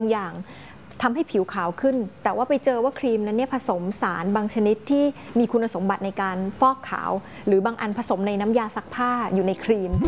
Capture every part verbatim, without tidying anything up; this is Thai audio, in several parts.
อย่างทำให้ผิวขาวขึ้นแต่ว่าไปเจอว่าครีมนั้นเนี่ยผสมสารบางชนิดที่มีคุณสมบัติในการฟอกขาวหรือบางอันผสมในน้ำยาซักผ้าอยู่ในครีม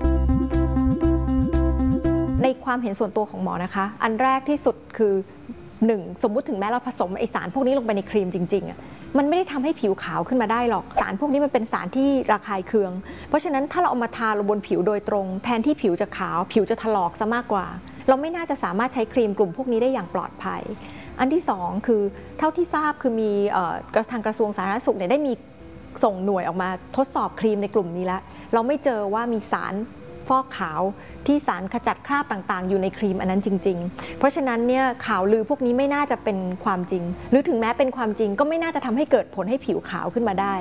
ในความเห็นส่วนตัวของหมอนะคะอันแรกที่สุดคือหนึ่งสมมุติถึงแม้เราผสมไอสารพวกนี้ลงไปในครีมจริงๆอ่ะมันไม่ได้ทำให้ผิวขาวขึ้นมาได้หรอกสารพวกนี้มันเป็นสารที่ระคายเคืองเพราะฉะนั้นถ้าเราเอามาทาลงบนผิวโดยตรงแทนที่ผิวจะขาวผิวจะถลอกซะมากกว่าเราไม่น่าจะสามารถใช้ครีมกลุ่มพวกนี้ได้อย่างปลอดภัยอันที่สองคือเท่าที่ทราบคือมีทางกระทรวงสาธารณสุขเนี่ยได้มีส่งหน่วยออกมาทดสอบครีมในกลุ่มนี้แล้วเราไม่เจอว่ามีสารฟอกขาวที่สารขจัดคราบต่างๆอยู่ในครีมอันนั้นจริงๆเพราะฉะนั้นเนี่ยข่าวลือพวกนี้ไม่น่าจะเป็นความจริงหรือถึงแม้เป็นความจริงก็ไม่น่าจะทำให้เกิดผลให้ผิวขาวขึ้นมาได้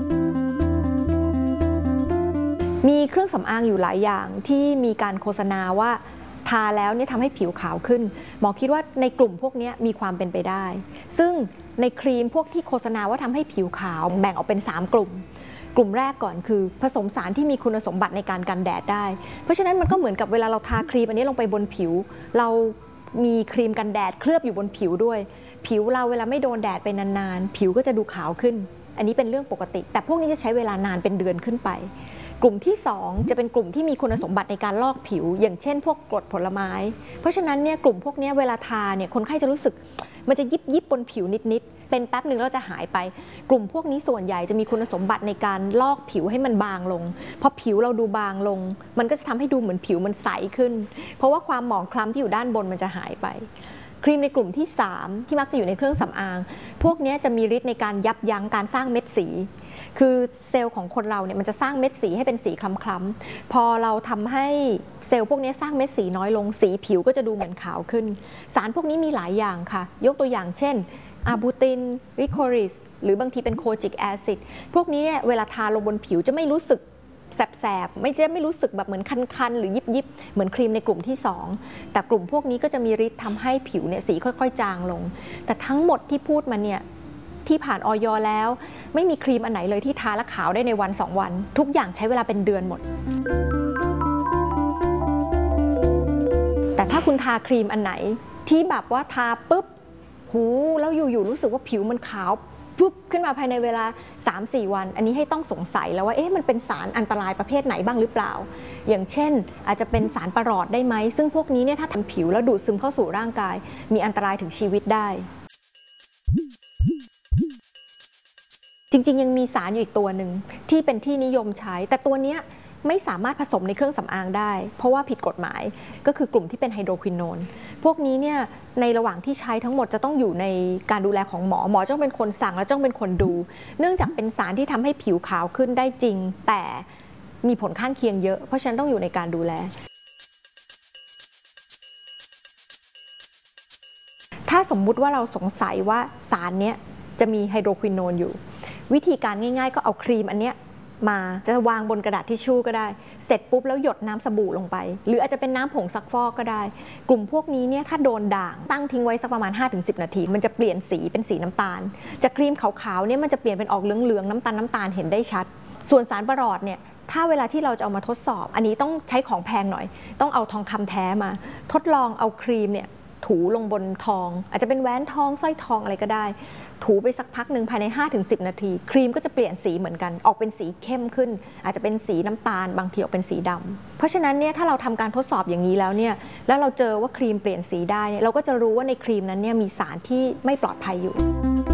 มีเครื่องสำอางอยู่หลายอย่างที่มีการโฆษณาว่าทาแล้วเนี่ยทำให้ผิวขาวขึ้นหมอคิดว่าในกลุ่มพวกนี้มีความเป็นไปได้ซึ่งในครีมพวกที่โฆษณาว่าทำให้ผิวขาวแบ่งออกเป็นสามกลุ่มกลุ่มแรกก่อนคือผสมสารที่มีคุณสมบัติในการกันแดดได้เพราะฉะนั้นมันก็เหมือนกับเวลาเราทาครีมอันนี้ลงไปบนผิวเรามีครีมกันแดดเคลือบอยู่บนผิวด้วยผิวเราเวลาไม่โดนแดดไปนานๆผิวก็จะดูขาวขึ้นอันนี้เป็นเรื่องปกติแต่พวกนี้จะใช้เวลานานเป็นเดือนขึ้นไปกลุ่มที่สองจะเป็นกลุ่มที่มีคุณสมบัติในการลอกผิวอย่างเช่นพวกกรดผลไม้เพราะฉะนั้นเนี่ยกลุ่มพวกนี้เวลาทาเนี่ยคนไข้จะรู้สึกมันจะยิบยิบบนผิวนิดๆเป็นแป๊บหนึ่งแล้วจะหายไปกลุ่มพวกนี้ส่วนใหญ่จะมีคุณสมบัติในการลอกผิวให้มันบางลงพอผิวเราดูบางลงมันก็จะทำให้ดูเหมือนผิวมันใสขึ้นเพราะว่าความหมองคล้ำที่อยู่ด้านบนมันจะหายไปครีมในกลุ่มที่สามที่มักจะอยู่ในเครื่องสำอางพวกนี้จะมีฤทธิ์ในการยับยั้งการสร้างเม็ดสีคือเซลล์ของคนเราเนี่ยมันจะสร้างเม็ดสีให้เป็นสีคล้ำๆพอเราทำให้เซลล์พวกนี้สร้างเม็ดสีน้อยลงสีผิวก็จะดูเหมือนขาวขึ้นสารพวกนี้มีหลายอย่างค่ะยกตัวอย่างเช่นอาบูตินลิโคริสหรือบางทีเป็นโคจิกแอซิดพวกนี้เนี่ยเวลาทาลงบนผิวจะไม่รู้สึกแสบๆไม่จะไม่รู้สึกแบบเหมือนคันๆหรือยิบๆเหมือนครีมในกลุ่มที่สองแต่กลุ่มพวกนี้ก็จะมีฤทธิ์ทำให้ผิวเนี่ยสีค่อยๆจางลงแต่ทั้งหมดที่พูดมาเนี่ยที่ผ่านอย.แล้วไม่มีครีมอันไหนเลยที่ทาแล้วขาวได้ในวันสองวันทุกอย่างใช้เวลาเป็นเดือนหมดแต่ถ้าคุณทาครีมอันไหนที่แบบว่าทาปุ๊บหูแล้วอยู่ๆรู้สึกว่าผิวมันขาวปุ๊บขึ้นมาภายในเวลา สามถึงสี่ วันอันนี้ให้ต้องสงสัยแล้วว่าเอ๊ะมันเป็นสารอันตรายประเภทไหนบ้างหรือเปล่าอย่างเช่นอาจจะเป็นสารประหลอดได้ไหมซึ่งพวกนี้เนี่ยถ้าทำผิวแล้วดูดซึมเข้าสู่ร่างกายมีอันตรายถึงชีวิตได้จริงๆยังมีสารอยู่อีกตัวหนึ่งที่เป็นที่นิยมใช้แต่ตัวนี้ไม่สามารถผสมในเครื่องสำอางได้เพราะว่าผิดกฎหมายก็คือกลุ่มที่เป็นไฮโดรควินโนนพวกนี้เนี่ยในระหว่างที่ใช้ทั้งหมดจะต้องอยู่ในการดูแลของหมอหมอต้องเป็นคนสั่งและต้องเป็นคนดูเนื่องจากเป็นสารที่ทำให้ผิวขาวขึ้นได้จริงแต่มีผลข้างเคียงเยอะเพราะฉะนั้นต้องอยู่ในการดูแลถ้าสมมุติว่าเราสงสัยว่าสารเนี้ยจะมีไฮโดรควินโนนอยู่วิธีการง่ายๆก็เอาครีมอันเนี้ยมาจะวางบนกระดาษทิชชู่ก็ได้เสร็จปุ๊บแล้วหยดน้ำสบู่ลงไปหรืออาจจะเป็นน้ำผงซักฟอกก็ได้กลุ่มพวกนี้เนี่ยถ้าโดนด่างตั้งทิ้งไว้สักประมาณ ห้าถึงสิบ นาทีมันจะเปลี่ยนสีเป็นสีน้ำตาลจากครีมขาวๆเนี่ยมันจะเปลี่ยนเป็นออกเหลืองๆน้ำตาลน้ำตาลเห็นได้ชัดส่วนสารประหลอดเนี่ยถ้าเวลาที่เราจะเอามาทดสอบอันนี้ต้องใช้ของแพงหน่อยต้องเอาทองคำแท้มาทดลองเอาครีมเนี่ยถูลงบนทองอาจจะเป็นแหวนทองสร้อยทองอะไรก็ได้ถูไปสักพักหนึ่งภายใน ห้าถึงสิบ นาทีครีมก็จะเปลี่ยนสีเหมือนกันออกเป็นสีเข้มขึ้นอาจจะเป็นสีน้ำตาลบางทีออกเป็นสีดำเพราะฉะนั้นเนี่ยถ้าเราทำการทดสอบอย่างนี้แล้วเนี่ยแล้วเราเจอว่าครีมเปลี่ยนสีได้เนี่ยเราก็จะรู้ว่าในครีมนั้นเนี่ยมีสารที่ไม่ปลอดภัยอยู่